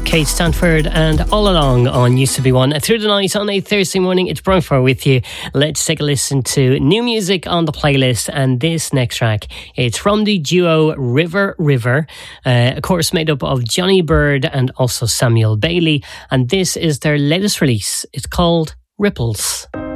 Kate Stanford and All Along on Used to Be One. Through the night on a Thursday morning, it's Brian Farr with you. Let's take a listen to new music on the playlist, and this next track, it's from the duo River River, of course made up of Johnny Bird and also Samuel Bailey, and this is their latest release. It's called Ripples.